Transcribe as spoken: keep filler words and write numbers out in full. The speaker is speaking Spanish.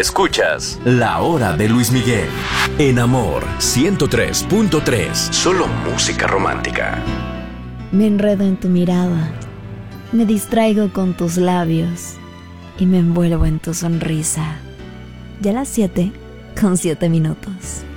Escuchas La Hora de Luis Miguel en Amor ciento tres punto tres. Solo música romántica. Me enredo en tu mirada, me distraigo con tus labios y me envuelvo en tu sonrisa. Ya las siete con siete minutos.